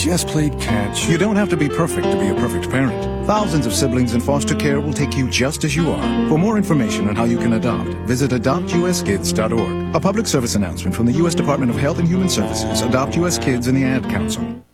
just played catch. You don't have to be perfect to be a perfect parent. Thousands of siblings in foster care will take you just as you are. For more information on how you can adopt, visit adoptuskids.org. A public service announcement from the U.S. Department of Health and Human Services, Adopt U.S. Kids, and the Ad Council.